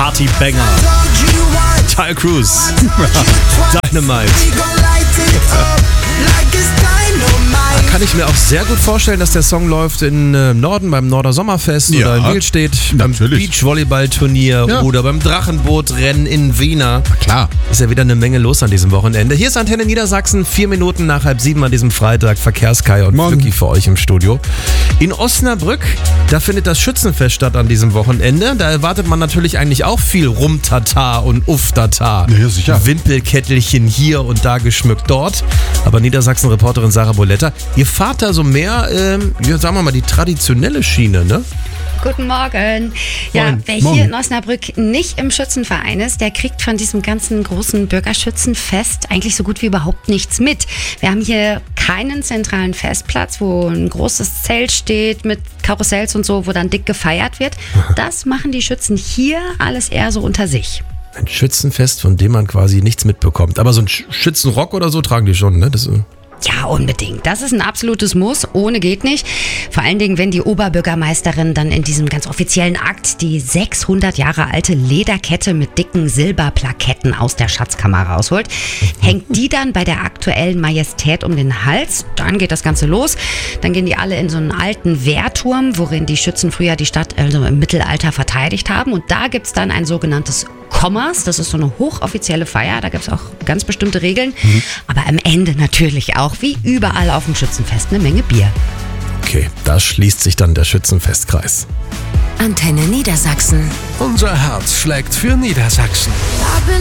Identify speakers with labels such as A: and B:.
A: Partybanger. Tyler Cruz. Dynamite. Kann ich mir auch sehr gut vorstellen, dass der Song läuft in Norden beim Norder Sommerfest oder in Wielstedt, beim Beachvolleyballturnier oder beim Drachenbootrennen in Wiener.
B: Klar.
A: Ist ja wieder eine Menge los an diesem Wochenende. Hier ist Antenne Niedersachsen, 4 Minuten nach 6:30 an diesem Freitag. Verkehrskai und Flücki für euch im Studio. In Osnabrück, da findet das Schützenfest statt an diesem Wochenende. Da erwartet man natürlich eigentlich auch viel Rumtata und Uftata.
B: Ja, sicher.
A: Wimpelkettelchen hier und da geschmückt dort. Aber Niedersachsen-Reporterin Sarah Boletta, ihr fahrt da so mehr, sagen wir mal, die traditionelle Schiene, ne?
C: Guten Morgen. Ja, wer hier in Osnabrück nicht im Schützenverein ist, der kriegt von diesem ganzen großen Bürgerschützenfest eigentlich so gut wie überhaupt nichts mit. Wir haben hier keinen zentralen Festplatz, wo ein großes Zelt steht mit Karussells und so, wo dann dick gefeiert wird. Das machen die Schützen hier alles eher so unter sich.
A: Ein Schützenfest, von dem man quasi nichts mitbekommt. Aber so ein Schützenrock oder so tragen die schon, ne?
C: Ja, unbedingt. Das ist ein absolutes Muss. Ohne geht nicht. Vor allen Dingen, wenn die Oberbürgermeisterin dann in diesem ganz offiziellen Akt die 600 Jahre alte Lederkette mit dicken Silberplaketten aus der Schatzkammer rausholt, hängt die dann bei der aktuellen Majestät um den Hals. Dann geht das Ganze los. Dann gehen die alle in so einen alten Wehrturm, worin die Schützen früher die Stadt also im Mittelalter verteidigt haben. Und da gibt's dann ein sogenanntes Kommers. Das ist so eine hochoffizielle Feier. Da gibt's auch ganz bestimmte Regeln. Aber am Ende natürlich auch, wie überall auf dem Schützenfest, eine Menge Bier.
A: Okay, da schließt sich dann der Schützenfestkreis.
D: Antenne Niedersachsen.
E: Unser Herz schlägt für Niedersachsen.